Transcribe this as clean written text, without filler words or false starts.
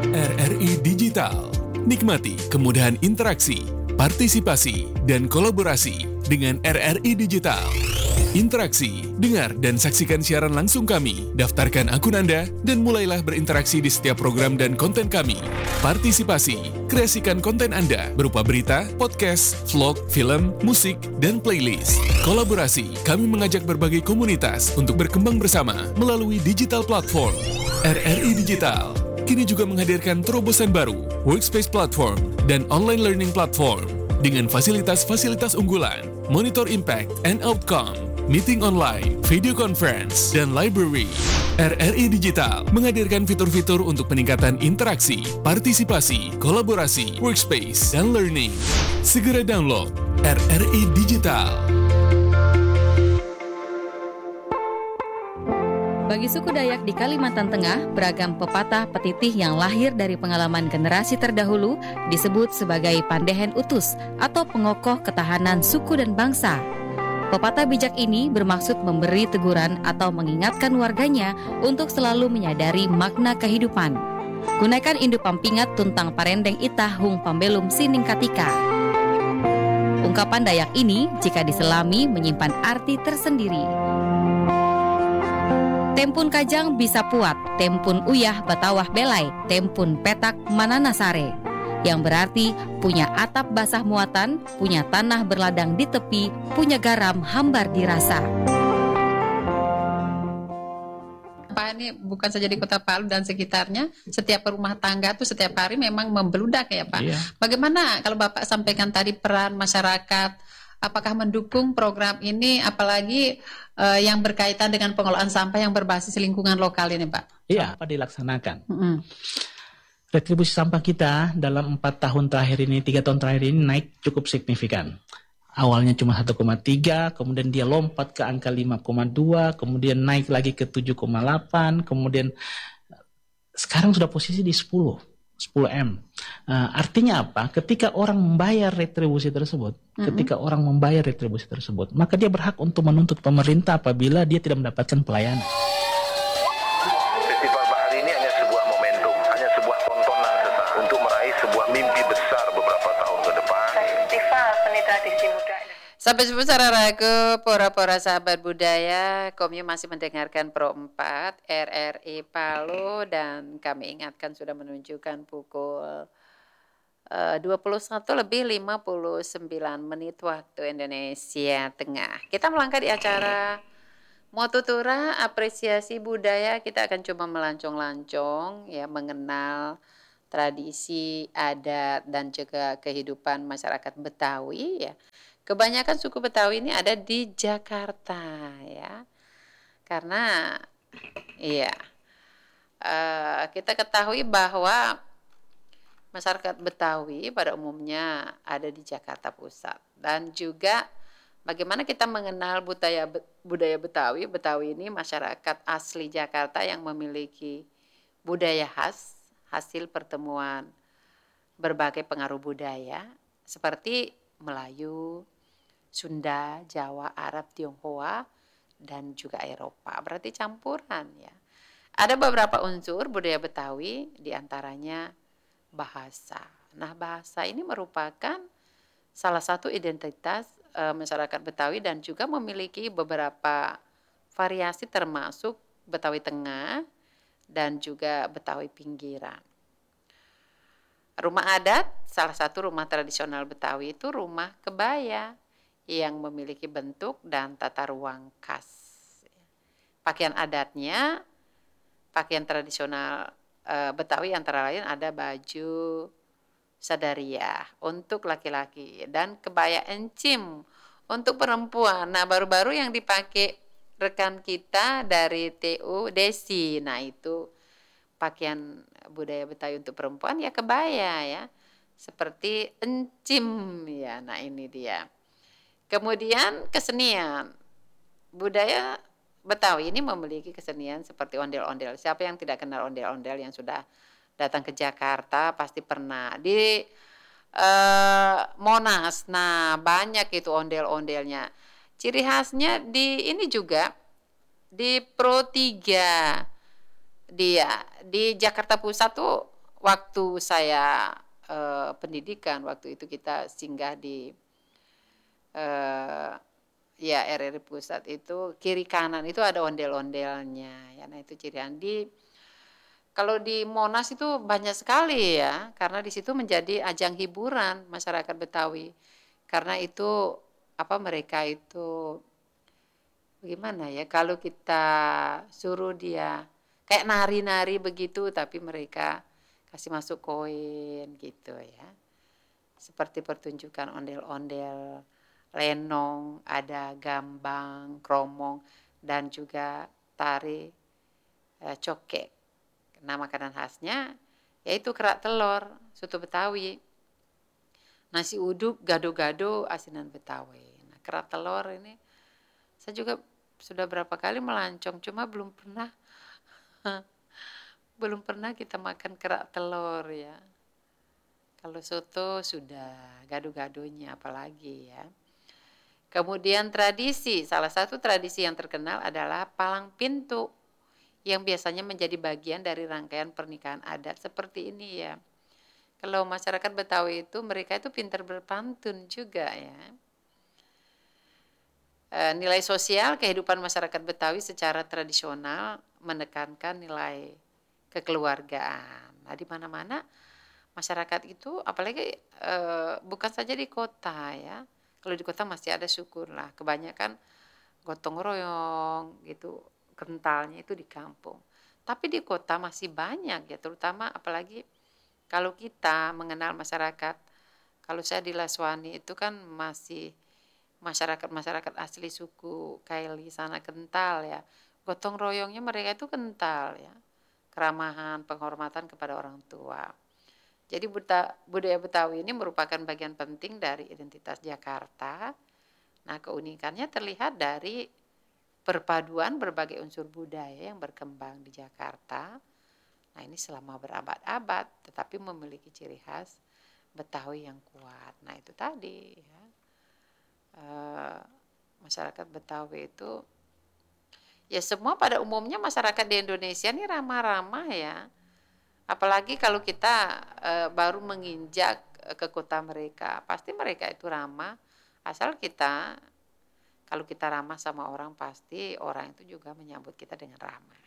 RRI Digital. Nikmati kemudahan interaksi, partisipasi, dan kolaborasi dengan RRI Digital. Interaksi, dengar dan saksikan siaran langsung kami, daftarkan akun Anda, dan mulailah berinteraksi di setiap program dan konten kami. Partisipasi, kreasikan konten Anda berupa berita, podcast, vlog, film, musik, dan playlist. Kolaborasi, kami mengajak berbagai komunitas untuk berkembang bersama melalui digital platform. RRI Digital kini juga menghadirkan terobosan baru, workspace platform, dan online learning platform dengan fasilitas-fasilitas unggulan, monitor impact and outcome, meeting online, video conference, dan library. RRI Digital menghadirkan fitur-fitur untuk peningkatan interaksi, partisipasi, kolaborasi, workspace, dan learning. Segera download RRI Digital. Bagi suku Dayak di Kalimantan Tengah, beragam pepatah petitih yang lahir dari pengalaman generasi terdahulu disebut sebagai pandehen utus atau pengokoh ketahanan suku dan bangsa. Pepatah bijak ini bermaksud memberi teguran atau mengingatkan warganya untuk selalu menyadari makna kehidupan. Gunakan indu pampingat tuntang parendeng itah hung pambelum sining katika. Ungkapan Dayak ini jika diselami menyimpan arti tersendiri. Tempun kajang bisa puat, tempun uyah batawah belai, tempun petak manana sare. Yang berarti punya atap basah muatan, punya tanah berladang di tepi, punya garam hambar dirasa. Pak, ini bukan saja di Kota Palu dan sekitarnya, setiap rumah tangga tuh setiap hari memang membeludak ya Pak. Iya. Bagaimana kalau Bapak sampaikan tadi peran masyarakat, apakah mendukung program ini, apalagi yang berkaitan dengan pengelolaan sampah yang berbasis lingkungan lokal ini Pak? Iya, apa dilaksanakan. Retribusi sampah kita dalam 4 tahun terakhir ini, 3 tahun terakhir ini naik cukup signifikan. Awalnya cuma 1,3, kemudian dia lompat ke angka 5,2, kemudian naik lagi ke 7,8, kemudian sekarang sudah posisi di 10 M. Artinya apa? Ketika orang membayar retribusi tersebut, maka dia berhak untuk menuntut pemerintah apabila dia tidak mendapatkan pelayanan. Festival Bahari ini hanya sebuah momentum, hanya sebuah tontonan sesaat untuk meraih sebuah mimpi besar beberapa tahun ke depan. Festival Seni Tradisi Muda. Sampai jumpa saudaraku, pora-pora sahabat budaya, Komyu masih mendengarkan Pro 4 RRI Palu dan kami ingatkan sudah menunjukkan pukul 21:59 waktu Indonesia Tengah. Kita melangkah di acara Motutura Apresiasi Budaya. Kita akan coba melancong-lancong ya, mengenal tradisi, adat dan juga kehidupan masyarakat Betawi ya. Kebanyakan suku Betawi ini ada di Jakarta ya, karena kita ketahui bahwa masyarakat Betawi pada umumnya ada di Jakarta Pusat, dan juga bagaimana kita mengenal budaya Betawi. Betawi ini masyarakat asli Jakarta yang memiliki budaya khas, hasil pertemuan berbagai pengaruh budaya seperti Melayu, Sunda, Jawa, Arab, Tionghoa, dan juga Eropa. Berarti campuran ya. Ada beberapa unsur budaya Betawi, diantaranya bahasa. Nah, bahasa ini merupakan salah satu identitas masyarakat Betawi dan juga memiliki beberapa variasi termasuk Betawi Tengah dan juga Betawi Pinggiran. Rumah adat, salah satu rumah tradisional Betawi itu rumah kebaya yang memiliki bentuk dan tata ruang khas. Pakaian adatnya, pakaian tradisional Betawi antara lain ada baju sadariah untuk laki-laki dan kebaya encim untuk perempuan. Nah, baru-baru yang dipakai rekan kita dari TU Desi, nah itu pakaian budaya Betawi untuk perempuan ya kebaya ya, seperti encim ya. Nah ini dia. Kemudian kesenian budaya Betawi ini memiliki kesenian seperti ondel-ondel. Siapa yang tidak kenal ondel-ondel, yang sudah datang ke Jakarta pasti pernah di Monas. Nah banyak itu ondel-ondelnya. Ciri khasnya di ini juga di Pro 3 dia di Jakarta Pusat tuh waktu saya pendidikan, waktu itu kita singgah di ya RRI Pusat itu kiri kanan itu ada ondel-ondelnya ya. Nah itu cirian kalau di Monas itu banyak sekali ya, karena di situ menjadi ajang hiburan masyarakat Betawi. Karena itu mereka itu gimana ya, kalau kita suruh dia kayak nari-nari begitu tapi mereka kasih masuk koin gitu ya. Seperti pertunjukan ondel-ondel, lenong, ada gambang, kromong, dan juga tari cokek. Nah makanan khasnya yaitu kerak telur, soto Betawi, nasi uduk, gado-gado, asinan Betawi. Nah kerak telur ini saya juga sudah berapa kali melancong, cuma belum pernah kita makan kerak telur ya. Kalau soto sudah, gado-gadonya apalagi ya. Kemudian tradisi, salah satu tradisi yang terkenal adalah palang pintu yang biasanya menjadi bagian dari rangkaian pernikahan adat seperti ini ya. Kalau masyarakat Betawi itu mereka itu pintar berpantun juga ya. Nilai sosial kehidupan masyarakat Betawi secara tradisional menekankan nilai kekeluargaan. Nah, di mana-mana masyarakat itu apalagi bukan saja di kota ya. Kalau di kota masih ada syukur lah. Kebanyakan gotong royong gitu, kentalnya itu di kampung. Tapi di kota masih banyak ya, terutama apalagi kalau kita mengenal masyarakat. Kalau saya di Laswani itu kan masih masyarakat asli suku Kaili sana kental ya. Gotong royongnya mereka itu kental ya. Keramahan, penghormatan kepada orang tua. Jadi budaya Betawi ini merupakan bagian penting dari identitas Jakarta. Nah keunikannya terlihat dari perpaduan berbagai unsur budaya yang berkembang di Jakarta. Nah ini selama berabad-abad tetapi memiliki ciri khas Betawi yang kuat. Nah itu tadi ya. Masyarakat Betawi itu ya semua pada umumnya masyarakat di Indonesia ini ramah-ramah ya. Apalagi kalau kita baru menginjak ke kota mereka, pasti mereka itu ramah. Asal kalau kita ramah sama orang pasti orang itu juga menyambut kita dengan ramah.